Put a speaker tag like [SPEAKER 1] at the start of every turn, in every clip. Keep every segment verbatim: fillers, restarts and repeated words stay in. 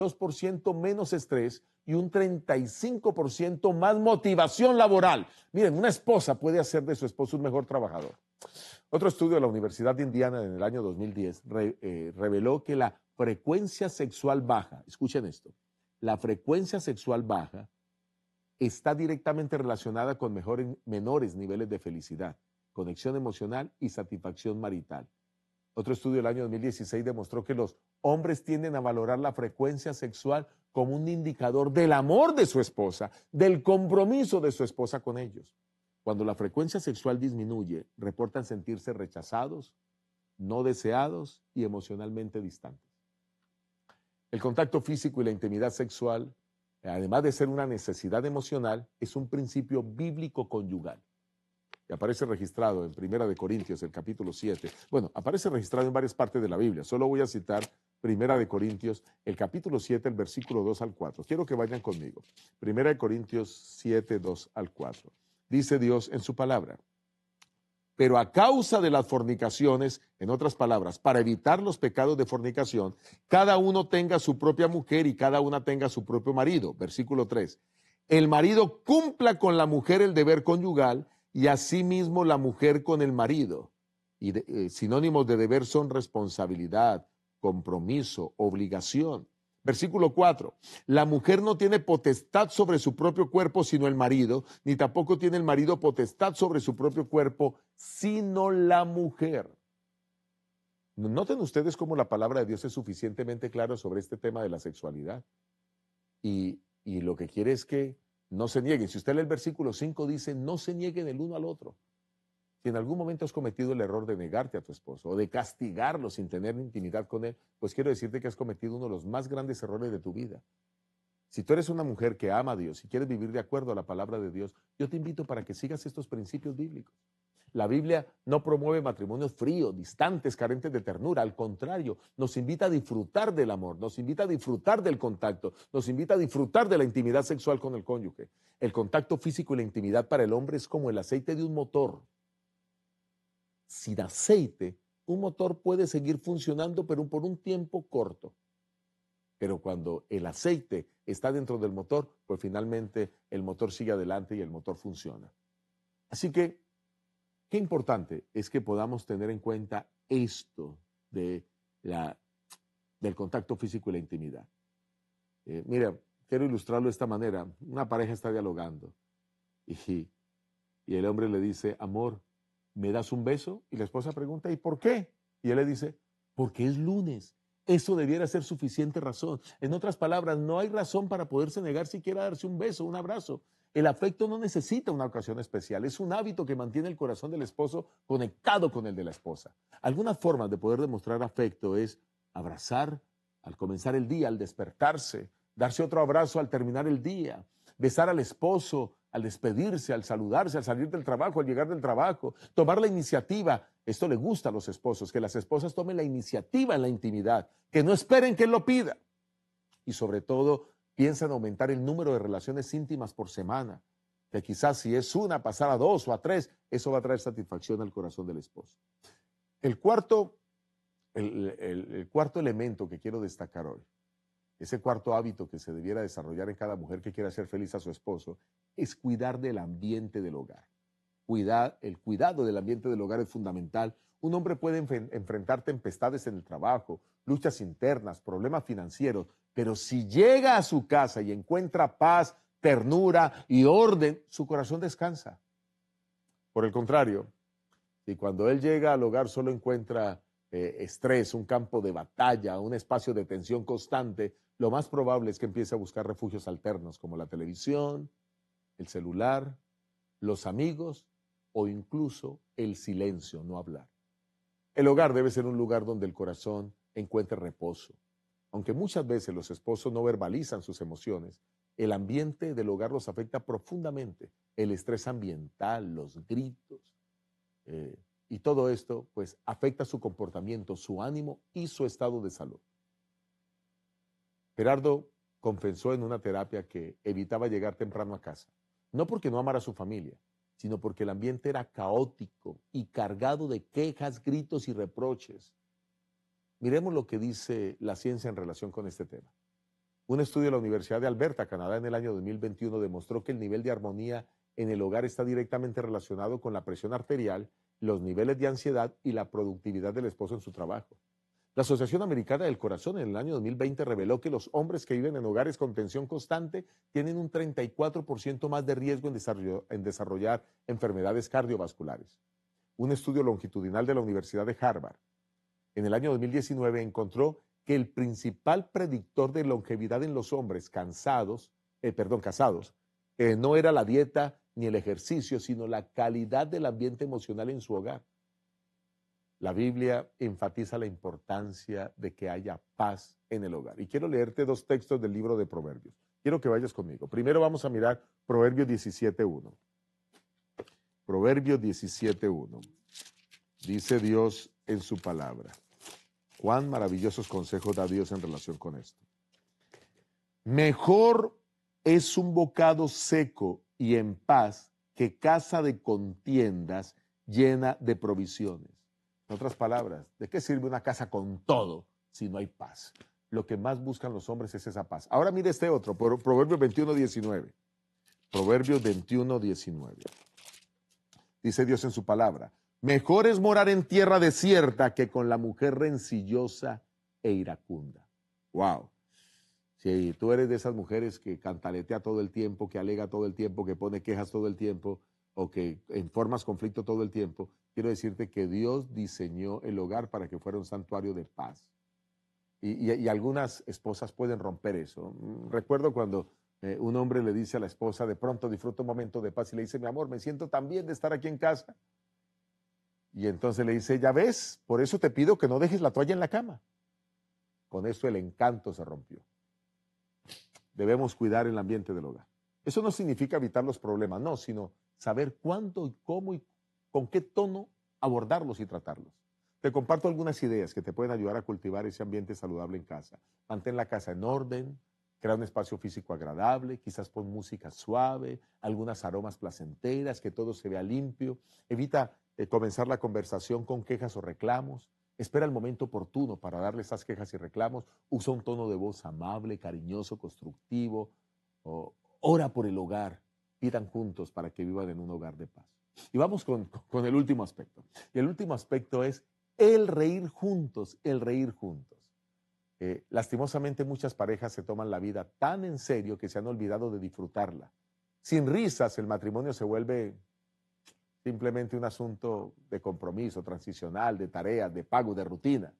[SPEAKER 1] dos por ciento menos estrés y un treinta y cinco por ciento más motivación laboral. Miren, una esposa puede hacer de su esposo un mejor trabajador. Otro estudio de la Universidad de Indiana en el año dos mil diez re, eh, reveló que la frecuencia sexual baja, escuchen esto, la frecuencia sexual baja está directamente relacionada con mejores, menores niveles de felicidad, conexión emocional y satisfacción marital. Otro estudio del año dos mil dieciséis demostró que los hombres tienden a valorar la frecuencia sexual como un indicador del amor de su esposa, del compromiso de su esposa con ellos. Cuando la frecuencia sexual disminuye, reportan sentirse rechazados, no deseados y emocionalmente distantes. El contacto físico y la intimidad sexual, además de ser una necesidad emocional, es un principio bíblico conyugal. Y aparece registrado en Primera de Corintios, el capítulo siete. Bueno, aparece registrado en varias partes de la Biblia. Solo voy a citar Primera de Corintios, el capítulo siete, el versículo dos al cuatro. Quiero que vayan conmigo. Primera de Corintios siete, dos al cuatro. Dice Dios en su palabra: pero a causa de las fornicaciones, en otras palabras, para evitar los pecados de fornicación, cada uno tenga su propia mujer y cada una tenga su propio marido. Versículo tres. El marido cumpla con la mujer el deber conyugal y asimismo la mujer con el marido. Y de, eh, sinónimos de deber son responsabilidad, compromiso, obligación. Versículo cuatro. La mujer no tiene potestad sobre su propio cuerpo sino el marido, ni tampoco tiene el marido potestad sobre su propio cuerpo sino la mujer. Noten ustedes cómo la palabra de Dios es suficientemente clara sobre este tema de la sexualidad. Y, y lo que quiere es que no se nieguen. Si usted lee el versículo cinco, dice: no se nieguen el uno al otro. Si en algún momento has cometido el error de negarte a tu esposo o de castigarlo sin tener intimidad con él, pues quiero decirte que has cometido uno de los más grandes errores de tu vida. Si tú eres una mujer que ama a Dios y quieres vivir de acuerdo a la palabra de Dios, yo te invito para que sigas estos principios bíblicos. La Biblia no promueve matrimonios fríos, distantes, carentes de ternura. Al contrario, nos invita a disfrutar del amor, nos invita a disfrutar del contacto, nos invita a disfrutar de la intimidad sexual con el cónyuge. El contacto físico y la intimidad para el hombre es como el aceite de un motor. Sin aceite, un motor puede seguir funcionando, pero por un tiempo corto. Pero cuando el aceite está dentro del motor, pues finalmente el motor sigue adelante y el motor funciona. Así que, qué importante es que podamos tener en cuenta esto de la, del contacto físico y la intimidad. Eh, mira, quiero ilustrarlo de esta manera. Una pareja está dialogando y, y el hombre le dice: amor, ¿me das un beso? Y la esposa pregunta: ¿y por qué? Y él le dice: porque es lunes. Eso debiera ser suficiente razón. En otras palabras, no hay razón para poderse negar siquiera a darse un beso, un abrazo. El afecto no necesita una ocasión especial. Es un hábito que mantiene el corazón del esposo conectado con el de la esposa. Algunas formas de poder demostrar afecto es abrazar al comenzar el día, al despertarse, darse otro abrazo al terminar el día, besar al esposo al despedirse, al saludarse, al salir del trabajo, al llegar del trabajo, tomar la iniciativa. Esto le gusta a los esposos, que las esposas tomen la iniciativa en la intimidad, que no esperen que él lo pida. Y sobre todo, piensa en aumentar el número de relaciones íntimas por semana, que quizás si es una, pasar a dos o a tres, eso va a traer satisfacción al corazón del esposo. El cuarto, el, el, el cuarto elemento que quiero destacar hoy, ese cuarto hábito que se debiera desarrollar en cada mujer que quiera hacer feliz a su esposo, es cuidar del ambiente del hogar. Cuidar, el cuidado del ambiente del hogar es fundamental. Un hombre puede enf- enfrentar tempestades en el trabajo, luchas internas, problemas financieros, pero si llega a su casa y encuentra paz, ternura y orden, su corazón descansa. Por el contrario, si cuando él llega al hogar solo encuentra eh, estrés, un campo de batalla, un espacio de tensión constante, lo más probable es que empiece a buscar refugios alternos como la televisión, el celular, los amigos o incluso el silencio, no hablar. El hogar debe ser un lugar donde el corazón encuentre reposo. Aunque muchas veces los esposos no verbalizan sus emociones, el ambiente del hogar los afecta profundamente. El estrés ambiental, los gritos, eh, y todo esto pues afecta su comportamiento, su ánimo y su estado de salud. Gerardo confesó en una terapia que evitaba llegar temprano a casa, no porque no amara a su familia, sino porque el ambiente era caótico y cargado de quejas, gritos y reproches. Miremos lo que dice la ciencia en relación con este tema. Un estudio de la Universidad de Alberta, Canadá, en el año dos mil veintiuno demostró que el nivel de armonía en el hogar está directamente relacionado con la presión arterial, los niveles de ansiedad y la productividad del esposo en su trabajo. La Asociación Americana del Corazón en el año dos mil veinte reveló que los hombres que viven en hogares con tensión constante tienen un treinta y cuatro por ciento más de riesgo en, desarrollo, en desarrollar enfermedades cardiovasculares. Un estudio longitudinal de la Universidad de Harvard en el año dos mil diecinueve encontró que el principal predictor de longevidad en los hombres cansados, eh, perdón, casados, eh, no era la dieta ni el ejercicio, sino la calidad del ambiente emocional en su hogar. La Biblia enfatiza la importancia de que haya paz en el hogar. Y quiero leerte dos textos del libro de Proverbios. Quiero que vayas conmigo. Primero vamos a mirar Proverbios diecisiete uno. Proverbios diecisiete uno. Dice Dios en su palabra. Cuán maravillosos consejos da Dios en relación con esto. Mejor es un bocado seco y en paz que casa de contiendas llena de provisiones. En otras palabras, ¿de qué sirve una casa con todo si no hay paz? Lo que más buscan los hombres es esa paz. Ahora mire este otro, Proverbios veintiuno diecinueve. Proverbios veintiuno diecinueve. Dice Dios en su palabra. Mejor es morar en tierra desierta que con la mujer rencillosa e iracunda. Wow. Si tú eres de esas mujeres que cantaletea todo el tiempo, que alega todo el tiempo, que pone quejas todo el tiempo, o que formas conflicto todo el tiempo, quiero decirte que Dios diseñó el hogar para que fuera un santuario de paz. Y, y, y algunas esposas pueden romper eso. Recuerdo cuando eh, un hombre le dice a la esposa, de pronto disfruta un momento de paz y le dice, mi amor, me siento tan bien de estar aquí en casa. Y entonces le dice, ya ves, por eso te pido que no dejes la toalla en la cama. Con eso el encanto se rompió. Debemos cuidar el ambiente del hogar. Eso no significa evitar los problemas, no, sino saber cuándo y cómo y con qué tono abordarlos y tratarlos. Te comparto algunas ideas que te pueden ayudar a cultivar ese ambiente saludable en casa. Mantén la casa en orden, crea un espacio físico agradable, quizás pon música suave, algunas aromas placenteras, que todo se vea limpio. Evita eh, comenzar la conversación con quejas o reclamos. Espera el momento oportuno para darle esas quejas y reclamos. Usa un tono de voz amable, cariñoso, constructivo. O, ora por el hogar. Pidan juntos para que vivan en un hogar de paz. Y vamos con, con el último aspecto. Y el último aspecto es el reír juntos, el reír juntos. Eh, lastimosamente muchas parejas se toman la vida tan en serio que se han olvidado de disfrutarla. Sin risas el matrimonio se vuelve simplemente un asunto de compromiso transicional, de tareas, de pago, de rutina.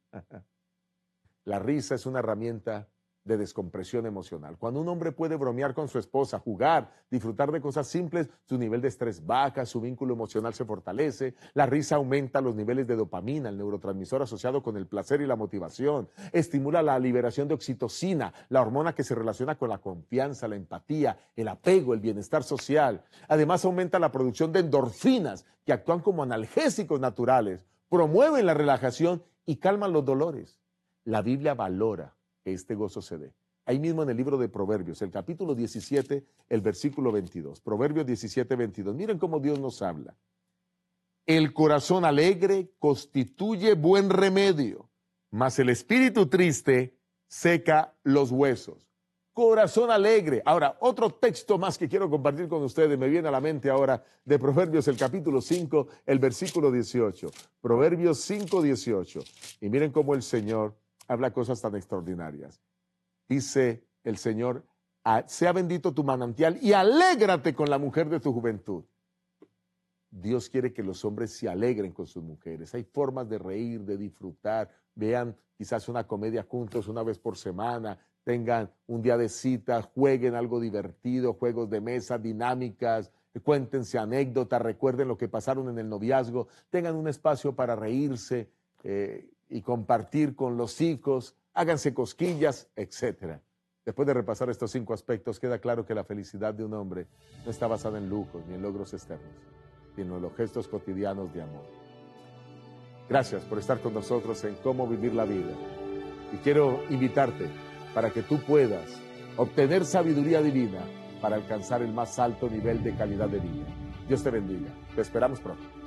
[SPEAKER 1] La risa es una herramienta de descompresión emocional. Cuando un hombre puede bromear con su esposa, jugar, disfrutar de cosas simples, su nivel de estrés baja, su vínculo emocional se fortalece, la risa aumenta los niveles de dopamina, el neurotransmisor asociado con el placer y la motivación, estimula la liberación de oxitocina, la hormona que se relaciona con la confianza, la empatía, el apego, el bienestar social. Además aumenta la producción de endorfinas que actúan como analgésicos naturales, promueven la relajación y calman los dolores. La Biblia valora que este gozo se dé. Ahí mismo en el libro de Proverbios, el capítulo diecisiete, el versículo veintidós. Proverbios diecisiete, veintidós. Miren cómo Dios nos habla. El corazón alegre constituye buen remedio, mas el espíritu triste seca los huesos. Corazón alegre. Ahora, otro texto más que quiero compartir con ustedes, me viene a la mente ahora, de Proverbios, el capítulo cinco, el versículo dieciocho. Proverbios cinco, dieciocho. Y miren cómo el Señor habla cosas tan extraordinarias. Dice el Señor, sea bendito tu manantial y alégrate con la mujer de tu juventud. Dios quiere que los hombres se alegren con sus mujeres. Hay formas de reír, de disfrutar. Vean quizás una comedia juntos una vez por semana. Tengan un día de cita, jueguen algo divertido, juegos de mesa, dinámicas. Cuéntense anécdotas, recuerden lo que pasaron en el noviazgo. Tengan un espacio para reírse eh, y compartir con los hijos, háganse cosquillas, etcétera. Después de repasar estos cinco aspectos, queda claro que la felicidad de un hombre no está basada en lujos ni en logros externos, sino en los gestos cotidianos de amor. Gracias por estar con nosotros en Cómo Vivir la Vida. Y quiero invitarte para que tú puedas obtener sabiduría divina para alcanzar el más alto nivel de calidad de vida. Dios te bendiga. Te esperamos pronto.